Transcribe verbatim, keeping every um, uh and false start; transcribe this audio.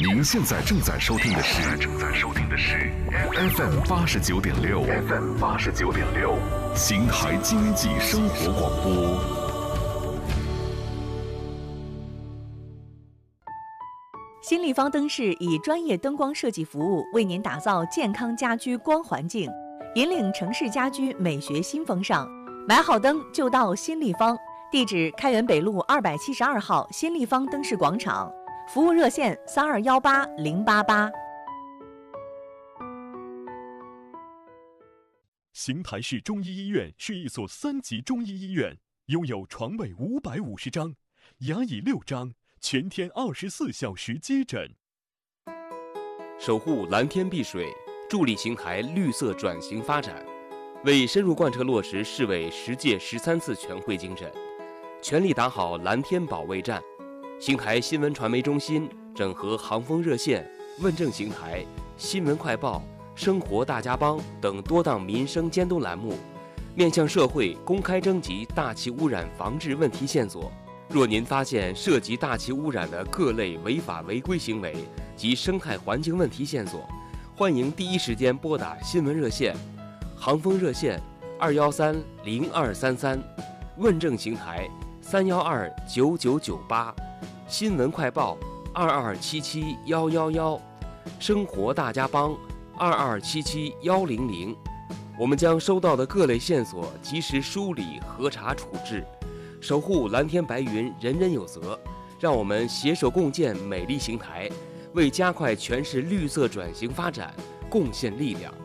您现在正在收听的是正在收听的是 F M 八十九点六 F M 八十九点六邢台经济生活广播。 新立方灯饰以专业灯光设计服务，为您打造健康家居光环境，引领城市家居美学新风尚。买好灯就到新立方，地址开元北路二百七十二号新立方灯饰广场，服务热线三二幺八零八八。 邢台市中医医院是一所三级中医医院，拥有床位五百五十张，牙椅六张，全天二十四小时接诊。 守护蓝天碧水，助力邢台绿色转型发展，为深入贯彻落实市委十届十三次全会精神，全力打好蓝天保卫战。邢台新闻传媒中心整合航风热线、问政邢台、新闻快报、生活大家帮等多档民生监督栏目，面向社会公开征集大气污染防治问题线索。若您发现涉及大气污染的各类违法违规行为及生态环境问题线索，欢迎第一时间拨打新闻热线，航风热线二幺三零二三三，问政邢台三幺二九九九八，新闻快报二二七七幺幺幺，生活大家帮二二七七幺零零。我们将收到的各类线索及时梳理核查处置，守护蓝天白云，人人有责。让我们携手共建美丽邢台，为加快全市绿色转型发展贡献力量。